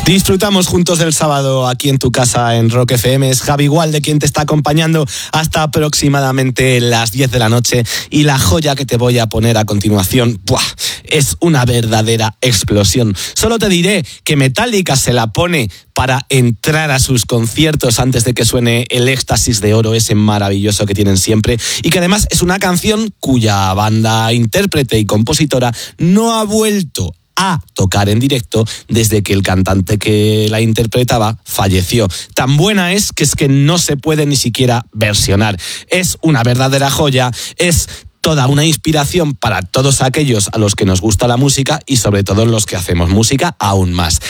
Disfrutamos juntos del sábado aquí en tu casa en Rock FM. Es Javi Gualde quien te está acompañando hasta aproximadamente las 10 de la noche. Y la joya que te voy a poner a continuación, ¡buah!, es una verdadera explosión. Solo te diré que Metallica se la pone para entrar a sus conciertos antes de que suene el Éxtasis de Oro, ese maravilloso que tienen siempre, y que además es una canción cuya banda, intérprete y compositora no ha vuelto a tocar en directo desde que el cantante que la interpretaba falleció. Tan buena es que no se puede ni siquiera versionar. Es una verdadera joya, es toda una inspiración para todos aquellos a los que nos gusta la música y sobre todo los que hacemos música aún más.